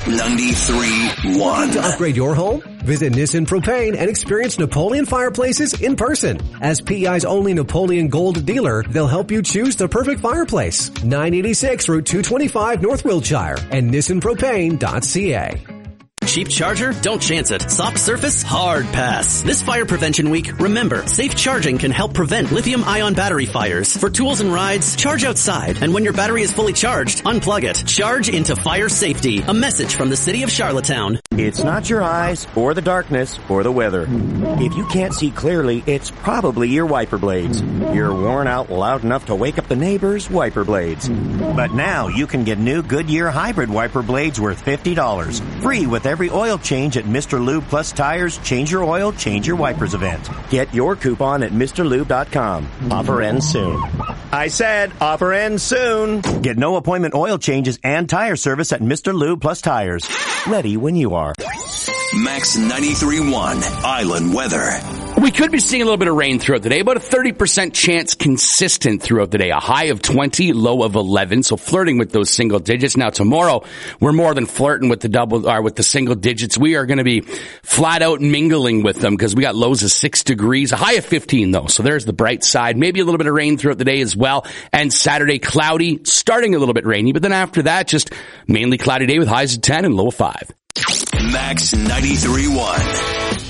93.1. To upgrade your home? Visit Nissan Propane and experience Napoleon fireplaces in person. As PEI's only Napoleon Gold dealer, they'll help you choose the perfect fireplace. 986 Route 225 North Wiltshire and nissanpropane.ca. Cheap charger? Don't chance it. Soft surface? Hard pass. This fire prevention week, remember, safe charging can help prevent lithium-ion battery fires. For tools and rides, charge outside. And when your battery is fully charged, unplug it. Charge into fire safety. A message from the city of Charlottetown. It's not your eyes, or the darkness, or the weather. If you can't see clearly, it's probably your wiper blades. You're worn out loud enough to wake up the neighbors' wiper blades. But now you can get new Goodyear hybrid wiper blades worth $50. Free with every oil change at Mr. Lube Plus Tires Change Your Oil, Change Your Wipers event. Get your coupon at MrLube.com. Offer ends soon. I said offer ends soon. Get no appointment oil changes and tire service at Mr. Lube Plus Tires. Ready when you are. Max 93.1 Island Weather. We could be seeing a little bit of rain throughout the day, about a 30% chance consistent throughout the day. A high of 20, low of 11, so flirting with those single digits. Now tomorrow, we're more than flirting with the single digits. We are going to be flat out mingling with them because we got lows of 6 degrees, a high of 15 though. So there's the bright side. Maybe a little bit of rain throughout the day as well. And Saturday, cloudy, starting a little bit rainy, but then after that, just mainly cloudy day with highs of 10 and low of 5. Max 93.1.